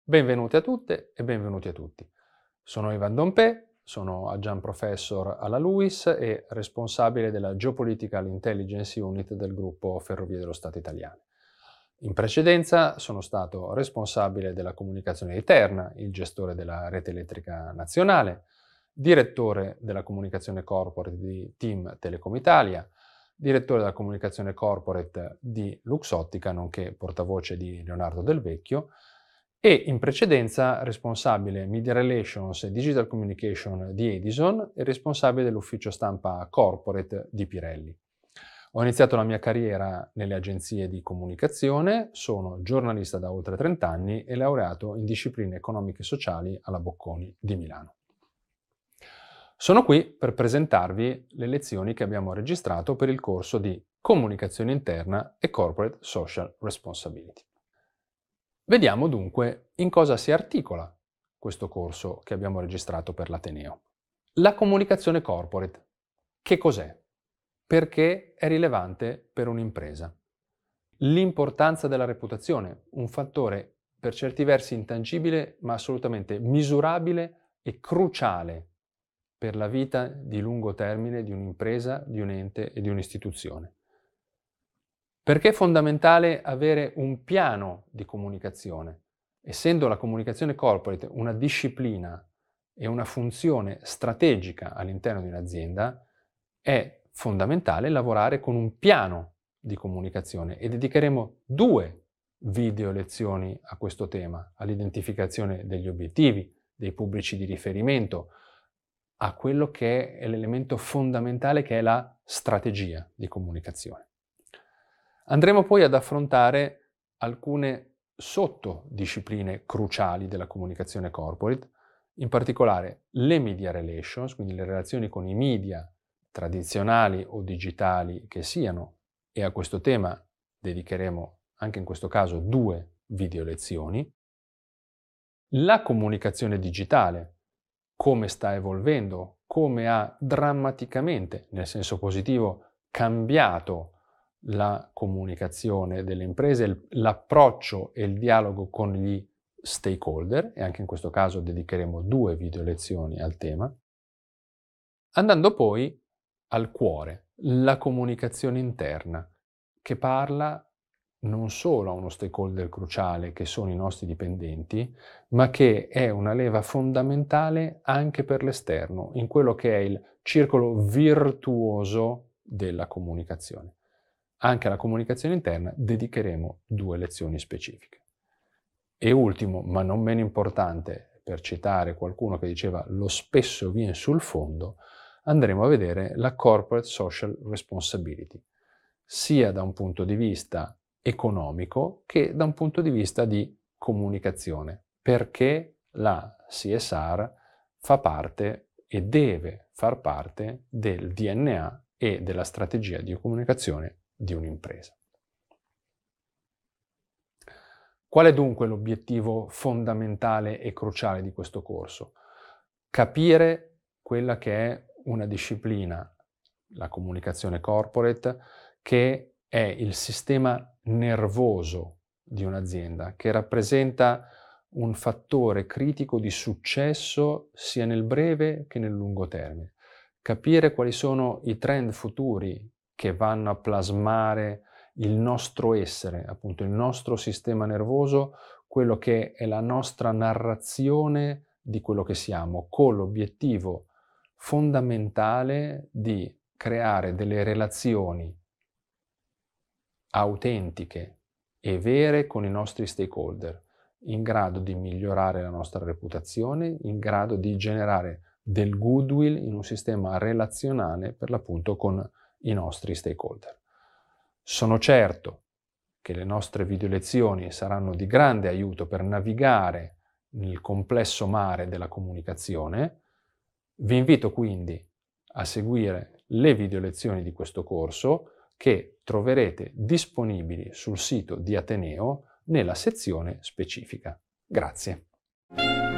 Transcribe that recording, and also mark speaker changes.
Speaker 1: Benvenuti a tutte e benvenuti a tutti. Sono Ivan Dompé, sono Adjunct Professor alla LUISS e responsabile della Geopolitical Intelligence Unit del gruppo Ferrovie dello Stato Italiane. In precedenza sono stato responsabile della comunicazione di Terna, il gestore della rete elettrica nazionale, direttore della comunicazione corporate di Team Telecom Italia, direttore della comunicazione corporate di Luxottica, nonché portavoce di Leonardo Del Vecchio, e in precedenza responsabile Media Relations e Digital Communication di Edison e responsabile dell'ufficio stampa corporate di Pirelli. Ho iniziato la mia carriera nelle agenzie di comunicazione, sono giornalista da oltre 30 anni e laureato in discipline economiche e sociali alla Bocconi di Milano. Sono qui per presentarvi le lezioni che abbiamo registrato per il corso di Comunicazione interna e Corporate Social Responsibility. Vediamo dunque in cosa si articola questo corso che abbiamo registrato per l'Ateneo. La comunicazione corporate. Che cos'è? Perché è rilevante per un'impresa? L'importanza della reputazione, un fattore per certi versi intangibile ma assolutamente misurabile e cruciale per la vita di lungo termine di un'impresa, di un ente e di un'istituzione. Perché è fondamentale avere un piano di comunicazione? Essendo la comunicazione corporate una disciplina e una funzione strategica all'interno di un'azienda, è fondamentale lavorare con un piano di comunicazione e dedicheremo 2 video lezioni a questo tema, all'identificazione degli obiettivi, dei pubblici di riferimento, a quello che è l'elemento fondamentale che è la strategia di comunicazione. Andremo poi ad affrontare alcune sottodiscipline cruciali della comunicazione corporate, in particolare le media relations, quindi le relazioni con i media tradizionali o digitali che siano, e a questo tema dedicheremo anche in questo caso 2 video lezioni. La comunicazione digitale, come sta evolvendo, come ha drammaticamente, nel senso positivo, cambiato la comunicazione delle imprese, l'approccio e il dialogo con gli stakeholder, e anche in questo caso dedicheremo 2 video lezioni al tema, andando poi al cuore, la comunicazione interna, che parla non solo a uno stakeholder cruciale che sono i nostri dipendenti, ma che è una leva fondamentale anche per l'esterno, in quello che è il circolo virtuoso della comunicazione. Anche alla comunicazione interna dedicheremo 2 lezioni specifiche. E ultimo, ma non meno importante, per citare qualcuno che diceva lo spesso viene sul fondo, andremo a vedere la corporate social responsibility, sia da un punto di vista economico che da un punto di vista di comunicazione, perché la CSR fa parte e deve far parte del DNA e della strategia di comunicazione di un'impresa. Qual è dunque l'obiettivo fondamentale e cruciale di questo corso? Capire quella che è una disciplina, la comunicazione corporate, che è il sistema nervoso di un'azienda, che rappresenta un fattore critico di successo sia nel breve che nel lungo termine. Capire quali sono i trend futuri che vanno a plasmare il nostro essere, appunto il nostro sistema nervoso, quello che è la nostra narrazione di quello che siamo, con l'obiettivo fondamentale di creare delle relazioni autentiche e vere con i nostri stakeholder, in grado di migliorare la nostra reputazione, in grado di generare del goodwill in un sistema relazionale per l'appunto con i nostri stakeholder. Sono certo che le nostre video lezioni saranno di grande aiuto per navigare nel complesso mare della comunicazione. Vi invito quindi a seguire le video lezioni di questo corso che troverete disponibili sul sito di Ateneo nella sezione specifica. Grazie.